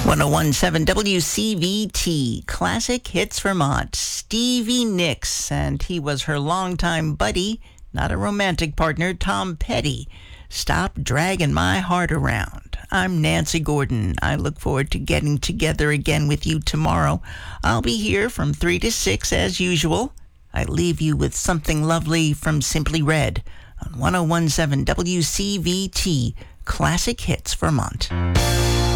1017 WCVT, Classic Hits Vermont. Stevie Nicks, and he was her longtime buddy, not a romantic partner, Tom Petty. Stop Dragging My Heart Around. I'm Nancy Gordon. I look forward to getting together again with you tomorrow. I'll be here from 3 to 6 as usual. I leave you with something lovely from Simply Red on 1017 WCVT, Classic Hits Vermont.